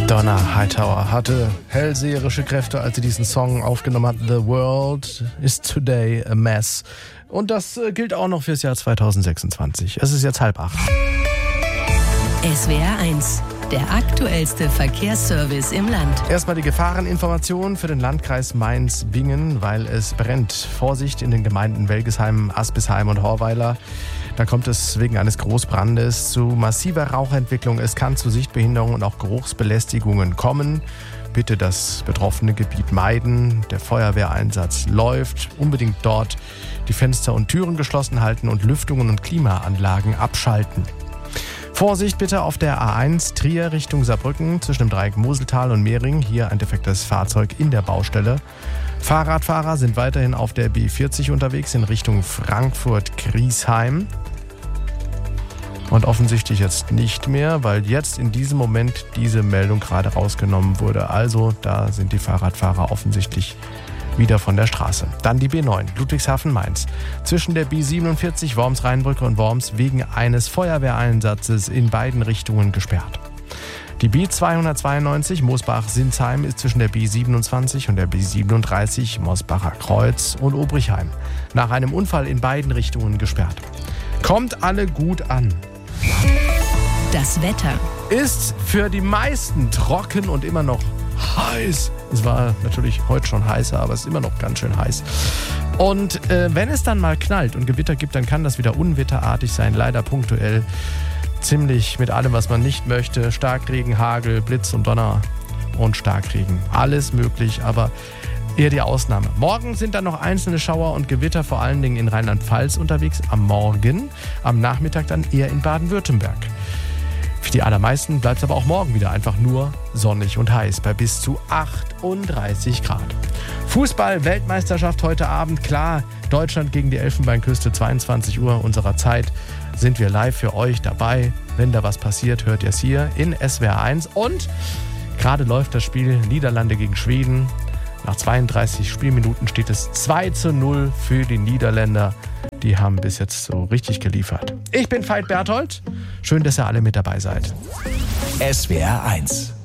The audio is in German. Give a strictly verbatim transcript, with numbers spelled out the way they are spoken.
Donna Hightower hatte hellseherische Kräfte, als sie diesen Song aufgenommen hat. The world is today a mess. Und das äh, gilt auch noch fürs Jahr zweitausendsechsundzwanzig. Es ist jetzt halb acht. S W R eins, der aktuellste Verkehrsservice im Land. Erstmal die Gefahreninformation für den Landkreis Mainz-Bingen, weil es brennt. Vorsicht in den Gemeinden Welgesheim, Aspisheim und Horweiler. Da kommt es wegen eines Großbrandes zu massiver Rauchentwicklung. Es kann zu Sichtbehinderungen und auch Geruchsbelästigungen kommen. Bitte das betroffene Gebiet meiden. Der Feuerwehreinsatz läuft. Unbedingt dort die Fenster und Türen geschlossen halten und Lüftungen und Klimaanlagen abschalten. Vorsicht bitte auf der A eins Trier Richtung Saarbrücken zwischen dem Dreieck Moseltal und Mehring. Hier ein defektes Fahrzeug in der Baustelle. Fahrradfahrer sind weiterhin auf der B vierzig unterwegs in Richtung Frankfurt-Griesheim. Und offensichtlich jetzt nicht mehr, weil jetzt in diesem Moment diese Meldung gerade rausgenommen wurde. Also da sind die Fahrradfahrer offensichtlich wieder von der Straße. Dann die B neun, Ludwigshafen-Mainz. Zwischen der B siebenundvierzig Worms-Rheinbrücke und Worms wegen eines Feuerwehreinsatzes in beiden Richtungen gesperrt. Die B zweihundertzweiundneunzig Mosbach-Sinsheim ist zwischen der B siebenundzwanzig und der B siebenunddreißig Mosbacher Kreuz und Obrichheim nach einem Unfall in beiden Richtungen gesperrt. Kommt alle gut an. Das Wetter Ist für die meisten trocken und immer noch heiß. Es war natürlich heute schon heißer, aber es ist immer noch ganz schön heiß. Und äh, wenn es dann mal knallt und Gewitter gibt, dann kann das wieder unwetterartig sein, leider punktuell. Ziemlich mit allem, was man nicht möchte. Starkregen, Hagel, Blitz und Donner und Starkregen. Alles möglich, aber eher die Ausnahme. Morgen sind dann noch einzelne Schauer und Gewitter, vor allen Dingen in Rheinland-Pfalz unterwegs. Am Morgen, am Nachmittag dann eher in Baden-Württemberg. Für die allermeisten bleibt es aber auch morgen wieder einfach nur sonnig und heiß bei bis zu achtunddreißig Grad. Fußball-Weltmeisterschaft heute Abend. Klar, Deutschland gegen die Elfenbeinküste, zweiundzwanzig Uhr unserer Zeit. Sind wir live für euch dabei. Wenn da was passiert, hört ihr es hier in S W R eins. Und gerade läuft das Spiel Niederlande gegen Schweden. Nach zweiunddreißig Spielminuten steht es zwei zu null für die Niederländer. Die haben bis jetzt so richtig geliefert. Ich bin Veit Berthold. Schön, dass ihr alle mit dabei seid. S W R eins